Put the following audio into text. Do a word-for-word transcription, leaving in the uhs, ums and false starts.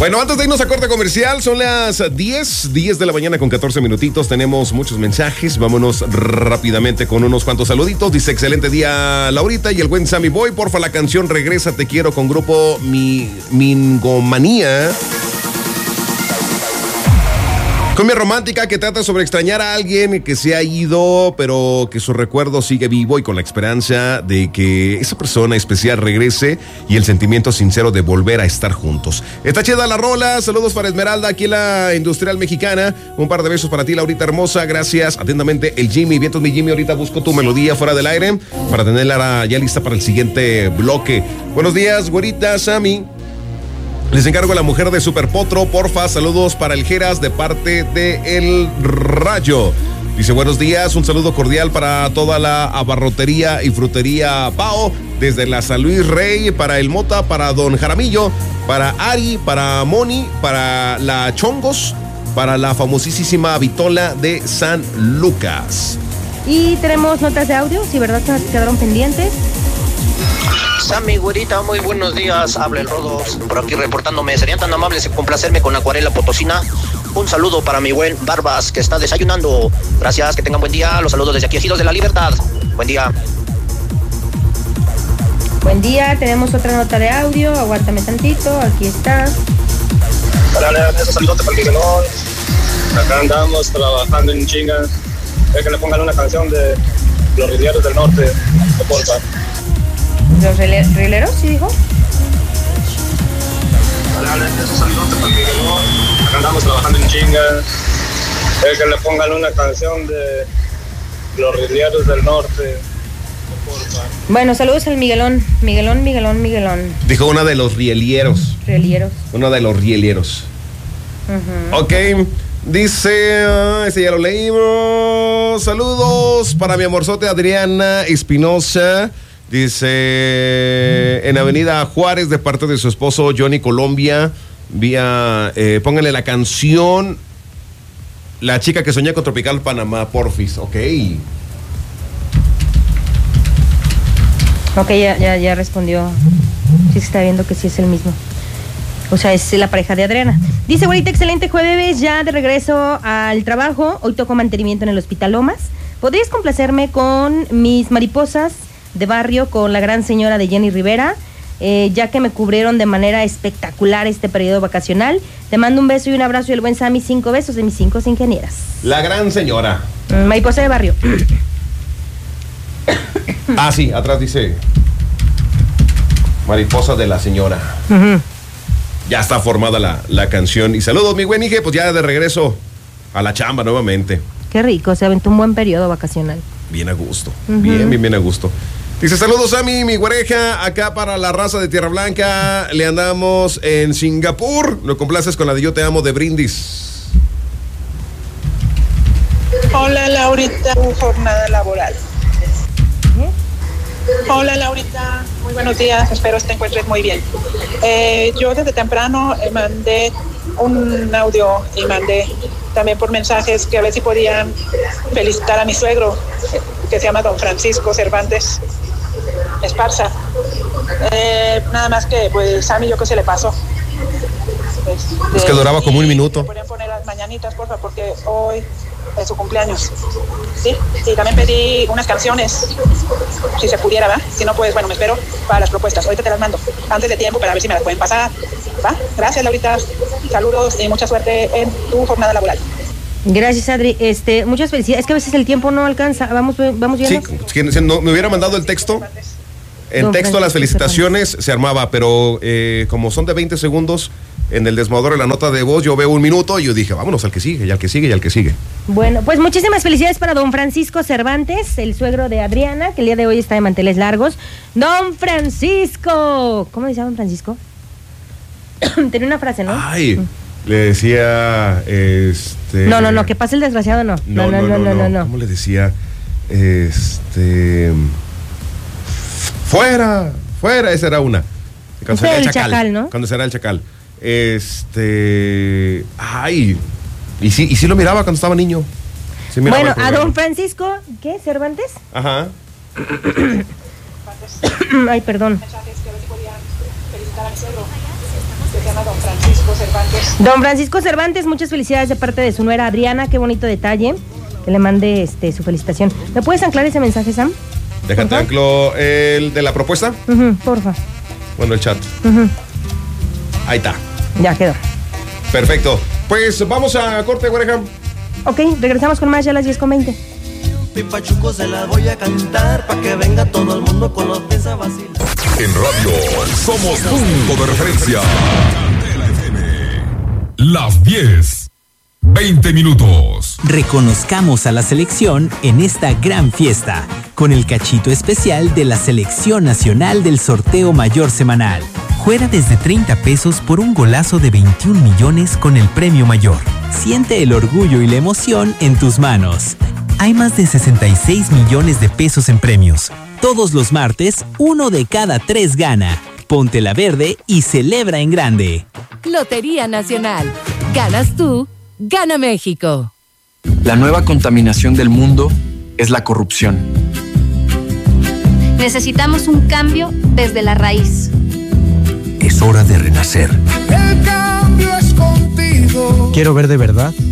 Bueno, antes de irnos a corte comercial, son las diez, diez de la mañana con catorce minutitos. Tenemos muchos mensajes. Vámonos rápidamente con unos cuantos saluditos. Dice, excelente día, Laurita y el buen Sammy Boy. Porfa, la canción Regresa, te quiero con grupo Mi Mingomanía. Cumbia romántica que trata sobre extrañar a alguien que se ha ido, pero que su recuerdo sigue vivo y con la esperanza de que esa persona especial regrese y el sentimiento sincero de volver a estar juntos. Está chida la rola. Saludos para Esmeralda, aquí en la Industrial Mexicana. Un par de besos para ti, Laurita hermosa. Gracias. Atentamente, el Jimmy. Vientos, mi Jimmy. Ahorita busco tu melodía fuera del aire para tenerla ya lista para el siguiente bloque. Buenos días, güerita, Sammy. Les encargo a la mujer de Superpotro, porfa, saludos para el Geras de parte de El Rayo. Dice, buenos días, un saludo cordial para toda la abarrotería y frutería Pao, desde la San Luis Rey, para el Mota, para Don Jaramillo, para Ari, para Moni, para la Chongos, para la famosísima Vitola de San Lucas. Y tenemos notas de audio, si verdad se quedaron pendientes. Sammy, güerita, muy buenos días. Habla el Rodos, por aquí reportándome. ¿Serían tan amables en complacerme con Acuarela Potosina? Un saludo para mi buen Barbas, que está desayunando. Gracias, que tengan buen día. Los saludos desde aquí, Ejidos de la Libertad. Buen día. Buen día, tenemos otra nota de audio. Aguántame tantito, aquí está. Hola, esos saludos para el Miguelón. Acá andamos trabajando en chingas. Es que le pongan una canción de Los Rileros del Norte, de porfa. ¿Los rileros, sí dijo? Hola, esos saludos para el Miguelón. Acá andamos trabajando en chingas. Es que le pongan una canción de Los Rileros del Norte, de porfa. Bueno, saludos al Miguelón. Miguelón, Miguelón, Miguelón. Dijo una de los rielieros. Rielieros. Una de los rielieros. Uh-huh. Ok. Dice, uh, ese ya lo leímos. Saludos para mi amorzote Adriana Espinosa. Dice, en Avenida Juárez, de parte de su esposo Johnny Colombia, vía, eh, pónganle la canción La chica que soñé con Tropical Panamá, porfis. Ok. Ok, ya, ya, ya respondió. Sí, se está viendo que sí es el mismo. O sea, es la pareja de Adriana. Dice, güerita, excelente jueves, ya de regreso al trabajo. Hoy toco mantenimiento en el Hospital Lomas. ¿Podrías complacerme con Mis Mariposas de Barrio con la gran señora de Jenny Rivera, eh, ya que me cubrieron de manera espectacular este periodo vacacional? Te mando un beso y un abrazo y el buen Sammy, cinco besos de mis cinco ingenieras. La gran señora. Mm, Mariposa de Barrio. Ah, sí, atrás dice Mariposa de la señora. Uh-huh. Ya está formada la, la canción. Y saludos, mi buen Ige, pues ya de regreso a la chamba nuevamente. Qué rico, se aventó un buen periodo vacacional. Bien a gusto, uh-huh. bien, bien, bien a gusto. Dice, saludos a mí, mi güereja, acá para la raza de Tierra Blanca, le andamos en Singapur, lo complaces con la de Yo Te Amo de Brindis. Hola, Laurita, jornada laboral. ¿Eh? Hola, Laurita, muy buenos días, espero que te encuentres muy bien. Eh, yo desde temprano eh, mandé un audio y mandé también por mensajes que a ver si podían felicitar a mi suegro, que se llama don Francisco Cervantes Esparza. Eh, nada más que, pues, a mí yo que se le pasó. Este, es que duraba como un minuto. Me podrían poner las mañanitas, porfa, porque hoy es su cumpleaños. Sí, y también pedí unas canciones, si se pudiera, ¿va? Si no, pues, bueno, me espero para las propuestas. Ahorita te las mando antes de tiempo para ver si me las pueden pasar, ¿va? Gracias, Laurita. Saludos y mucha suerte en tu jornada laboral. Gracias, Adri. Este, muchas felicidades. Es que a veces el tiempo no alcanza. Vamos, vamos bien. Sí, si no, me hubiera mandado el texto. En Don texto Francisco, las felicitaciones Fernández. Se armaba, pero eh, como son de veinte segundos, en el desmolador de la nota de voz yo veo un minuto y yo dije, vámonos al que sigue, y al que sigue, y al que sigue. Bueno, pues muchísimas felicidades para don Francisco Cervantes, el suegro de Adriana, que el día de hoy está de manteles largos. Don Francisco, ¿cómo decía don Francisco? Tenía una frase, ¿no? Ay, mm. le decía, este... No, no, no, que pase el desgraciado, no. No, no, no, no, no, no, no. ¿Cómo le decía? Este... Fuera, fuera, esa era una. Cuando será el chacal, chacal, ¿no? Cuando será el chacal. Este... Ay, y sí, y sí lo miraba cuando estaba niño. Sí bueno, a don Francisco, ¿qué? ¿Cervantes? Ajá. Ay, perdón. que se llama Don Francisco Cervantes. Don Francisco Cervantes, muchas felicidades de parte de su nuera Adriana, qué bonito detalle, que le mande este su felicitación. ¿Me puedes anclar ese mensaje, Sam? Déjate anclo el de la propuesta. Uh-huh, porfa. Bueno, el chat. Uh-huh. Ahí está. Ya quedó. Perfecto. Pues vamos a corte, Wareham. Ok, regresamos con más ya a las diez con veinte. Pipachuco se la voy a cantar pa' que venga todo el mundo con los pies a vacilar. En radio somos punto de referencia. Las diez, veinte minutos. Reconozcamos a la selección en esta gran fiesta, con el cachito especial de la Selección Nacional del Sorteo Mayor Semanal. Juega desde treinta pesos por un golazo de veintiún millones con el premio mayor. Siente el orgullo y la emoción en tus manos. Hay más de sesenta y seis millones de pesos en premios. Todos los martes, uno de cada tres gana. Ponte la verde y celebra en grande. Lotería Nacional. Ganas tú, gana México. La nueva contaminación del mundo es la corrupción. Necesitamos un cambio desde la raíz. Es hora de renacer. El cambio es contigo. Quiero ver de verdad